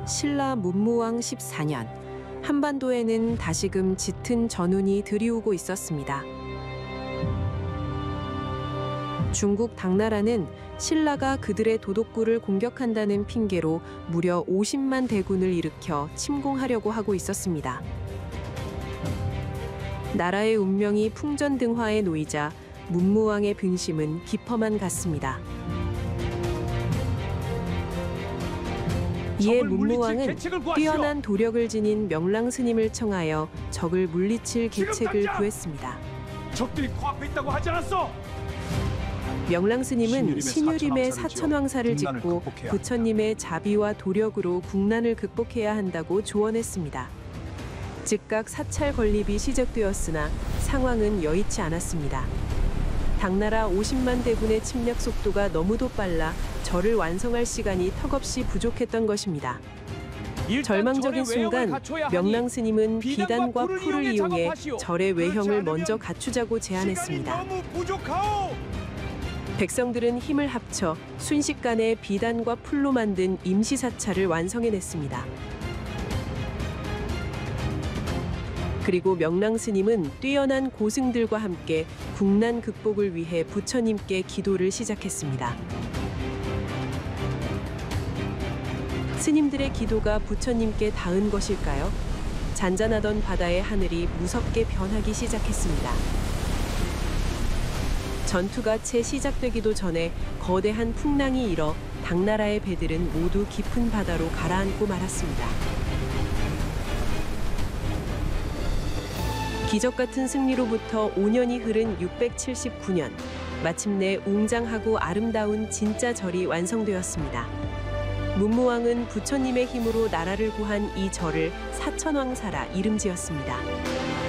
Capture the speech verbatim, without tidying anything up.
신라 문무왕 십사 년, 한반도에는 다시금 짙은 전운이 들이오고 있었습니다. 중국 당나라는 신라가 그들의 도독구를 공격한다는 핑계로 무려 오십만 대군을 일으켜 침공하려고 하고 있었습니다. 나라의 운명이 풍전등화에 놓이자 문무왕의 분심은 깊어만 갔습니다. 이에 문무왕은 뛰어난 도력을 지닌 명랑스님을 청하여 적을 물리칠 계책을 구했습니다. 적들이 코앞에 있다고 하지 않았어? 명랑스님은 신유림의 사천왕사를 짓고 부처님의 자비와 도력으로 국난을 극복해야 한다고 조언했습니다. 즉각 사찰 건립이 시작되었으나 상황은 여의치 않았습니다. 당나라 오십만 대군의 침략 속도가 너무도 빨라 절을 완성할 시간이 턱없이 부족했던 것입니다. 절망적인 순간 명랑스님은 비단과 풀을 이용해 절의 외형을 먼저 갖추자고 제안했습니다. 백성들은 힘을 합쳐 순식간에 비단과 풀로 만든 임시사찰을 완성해냈습니다. 그리고 명랑스님은 뛰어난 고승들과 함께 국난 극복을 위해 부처님께 기도를 시작했습니다. 스님들의 기도가 부처님께 닿은 것일까요? 잔잔하던 바다의 하늘이 무섭게 변하기 시작했습니다. 전투가 채 시작되기도 전에 거대한 풍랑이 일어 당나라의 배들은 모두 깊은 바다로 가라앉고 말았습니다. 기적 같은 승리로부터 오 년이 흐른 육백칠십구 년, 마침내 웅장하고 아름다운 진짜 절이 완성되었습니다. 문무왕은 부처님의 힘으로 나라를 구한 이 절을 사천왕사라 이름지었습니다.